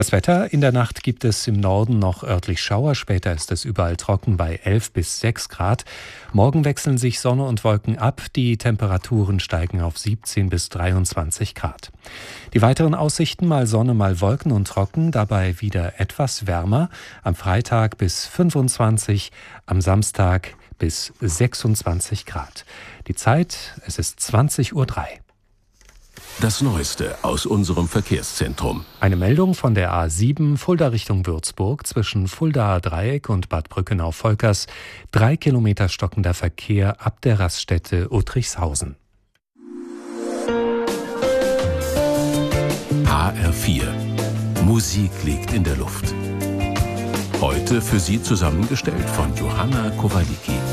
Das Wetter: In der Nacht gibt es im Norden noch örtlich Schauer, später ist es überall trocken bei 11 bis 6 Grad. Morgen wechseln sich Sonne und Wolken ab, die Temperaturen steigen auf 17 bis 23 Grad. Die weiteren Aussichten: mal Sonne, mal Wolken und trocken, dabei wieder etwas wärmer. Am Freitag bis 25, am Samstag bis 26 Grad. Die Zeit: es ist 20:03 Uhr. Das Neueste aus unserem Verkehrszentrum. Eine Meldung von der A7 Fulda Richtung Würzburg zwischen Fuldaer Dreieck und Bad Brückenau-Volkers. 3 Kilometer stockender Verkehr ab der Raststätte Uttrichshausen. HR4. Musik liegt in der Luft. Heute für Sie zusammengestellt von Johanna Kowaliki.